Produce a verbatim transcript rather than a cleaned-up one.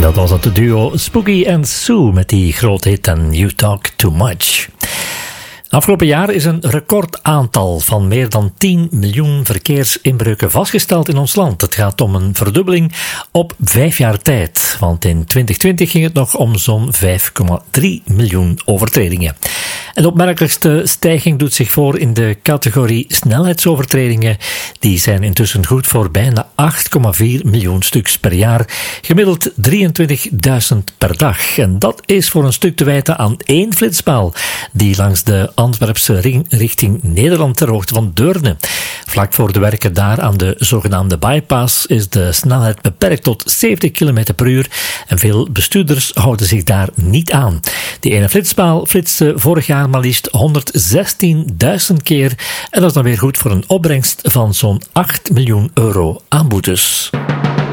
Dat was het duo Spooky and Sue met die grote hit en You Talk Too Much. Afgelopen jaar is een recordaantal van meer dan tien miljoen verkeersinbreuken vastgesteld in ons land. Het gaat om een verdubbeling op vijf jaar tijd. Want in twintig twintig ging het nog om zo'n vijf komma drie miljoen overtredingen. En de opmerkelijkste stijging doet zich voor in de categorie snelheidsovertredingen. Die zijn intussen goed voor bijna acht komma vier miljoen stuks per jaar. Gemiddeld drieëntwintigduizend per dag. En dat is voor een stuk te wijten aan één flitspaal die langs de Antwerpse ring richting Nederland ter hoogte van Deurne. Vlak voor de werken daar aan de zogenaamde bypass is de snelheid beperkt tot zeventig kilometer per uur en veel bestuurders houden zich daar niet aan. Die ene flitspaal flitste vorig jaar maar liefst honderdzestienduizend keer en dat is dan weer goed voor een opbrengst van zo'n acht miljoen euro aan boetes.